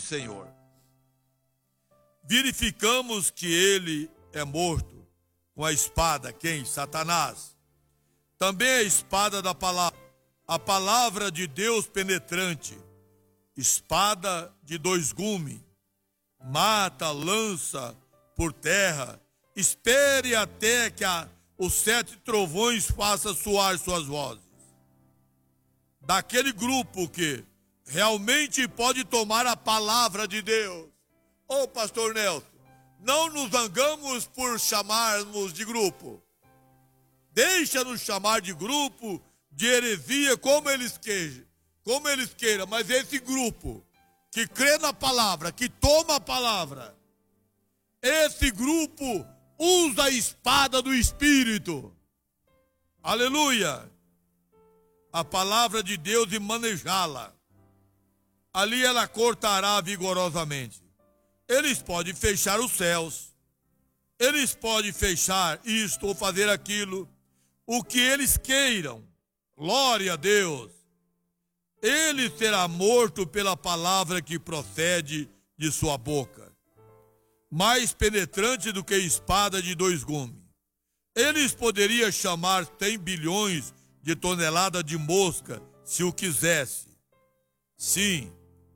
Senhor. Verificamos que ele é morto com a espada, quem? Satanás. Também a espada da palavra, a palavra de Deus penetrante, espada de dois gumes, mata, lança por terra, espere até que os 7 trovões façam soar suas vozes. Daquele grupo que realmente pode tomar a palavra de Deus. Ô pastor Nelson, não nos zangamos por chamarmos de grupo. Deixa-nos chamar de grupo de heresia como eles queiram, mas esse grupo que crê na palavra, que toma a palavra, esse grupo usa a espada do Espírito. Aleluia! A palavra de Deus e manejá-la. Ali ela cortará vigorosamente. Eles podem fechar os céus. Eles podem fechar isto ou fazer aquilo. O que eles queiram. Glória a Deus. Ele será morto pela palavra que procede de sua boca. Mais penetrante do que espada de dois gumes. Eles poderiam chamar 100 bilhões de toneladas de mosca, se o quisesse. Sim.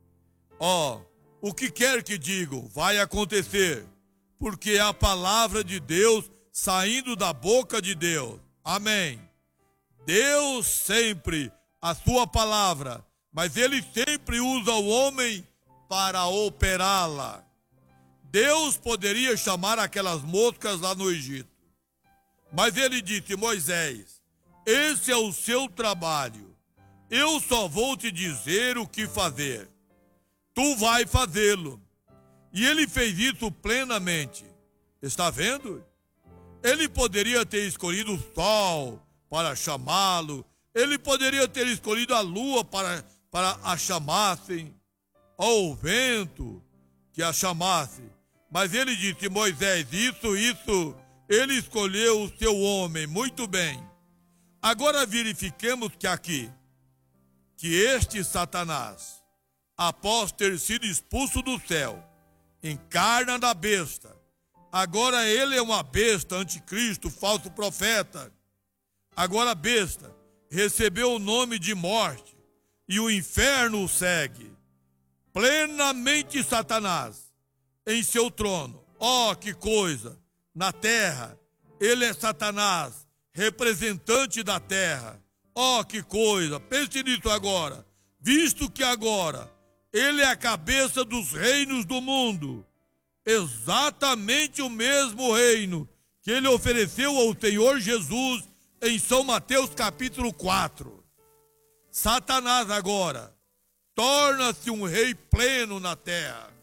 O que quer que digam, vai acontecer, porque é a palavra de Deus saindo da boca de Deus. Amém. Deus sempre, a sua palavra, mas ele sempre usa o homem para operá-la. Deus poderia chamar aquelas moscas lá no Egito, mas ele disse: Moisés, esse é o seu trabalho, eu só vou te dizer o que fazer, tu vai fazê-lo. E ele fez isso plenamente. Está vendo? Ele poderia ter escolhido o sol para chamá-lo, ele poderia ter escolhido a lua para a chamassem, ou o vento que a chamasse, mas ele disse: Moisés, isso, ele escolheu o seu homem. Muito bem. Agora verifiquemos que este Satanás, após ter sido expulso do céu, encarna na besta. Agora ele é uma besta, anticristo, falso profeta. Agora a besta recebeu o nome de morte e o inferno o segue. Plenamente Satanás em seu trono. Que coisa! Na terra, ele é Satanás, representante da terra. Que coisa! Pense nisso agora. Visto que agora ele é a cabeça dos reinos do mundo, exatamente o mesmo reino que ele ofereceu ao Senhor Jesus em São Mateus capítulo 4. Satanás agora torna-se um rei pleno na terra.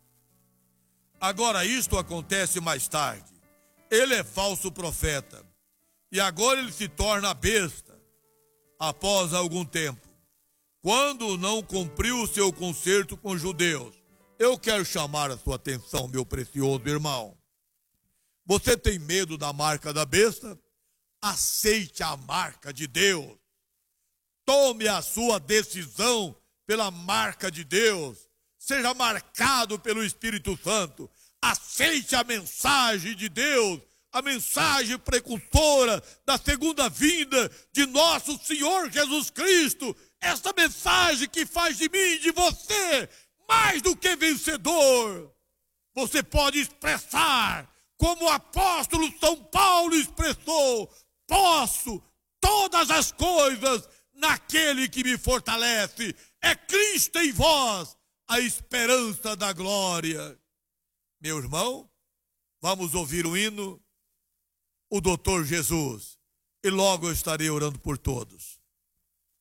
Agora isto acontece mais tarde. Ele é falso profeta. E agora ele se torna besta após algum tempo. Quando não cumpriu o seu concerto com os judeus. Eu quero chamar a sua atenção, meu precioso irmão. Você tem medo da marca da besta? Aceite a marca de Deus. Tome a sua decisão pela marca de Deus. Seja marcado pelo Espírito Santo. Aceite a mensagem de Deus, a mensagem precursora da segunda vinda de nosso Senhor Jesus Cristo. Essa mensagem que faz de mim e de você mais do que vencedor. Você pode expressar como o apóstolo São Paulo expressou: posso todas as coisas naquele que me fortalece. É Cristo em vós, a esperança da glória. Meu irmão, vamos ouvir o hino, o Doutor Jesus, e logo eu estarei orando por todos.